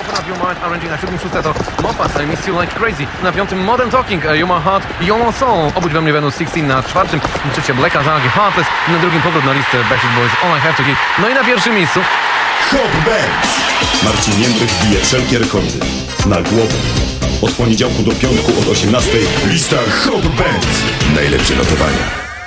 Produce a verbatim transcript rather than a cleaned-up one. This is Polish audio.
Up Your Mind, Arranging na siódmym szóste to Moffat, I Miss You Like Crazy. Na piątym Modern Talking, You're My Heart, You're My Soul. Obudź we mnie będą szesnaście na czwartym. Trzecie Blacka, Zagi, Heartless. Na drugim powrót na listę Backstreet Boys, All I Have To Give. No i na pierwszym miejscu Hot Bands. Marcin Jędrych bije wszelkie rekordy. Na głowę. Od poniedziałku do piątku od osiemnastej lista Hot Bands. Najlepsze notowania.